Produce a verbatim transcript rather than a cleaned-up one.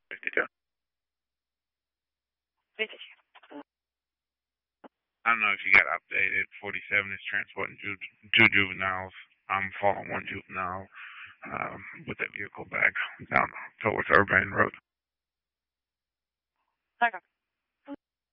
fifty-two. fifty-two. I don't know if you got updated. forty-seven is transporting two, two juveniles. I'm following one juvenile um, with that vehicle back down towards Urbane Road. Okay.